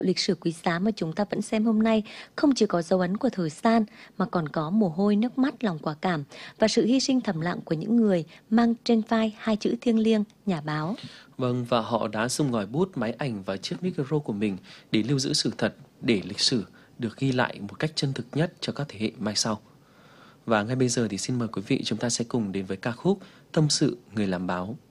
Lịch sử quý giá mà chúng ta vẫn xem hôm nay không chỉ có dấu ấn của thời gian mà còn có mồ hôi, nước mắt, lòng quả cảm và sự hy sinh thầm lặng của những người mang trên vai hai chữ thiêng liêng, nhà báo. Vâng, và họ đã dùng ngòi bút, máy ảnh và chiếc micro của mình để lưu giữ sự thật, để lịch sử được ghi lại một cách chân thực nhất cho các thế hệ mai sau. Và ngay bây giờ thì xin mời quý vị chúng ta sẽ cùng đến với ca khúc Tâm sự người làm báo.